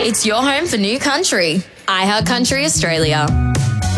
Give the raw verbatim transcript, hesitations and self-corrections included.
It's your home for new country. iHeart Country Australia.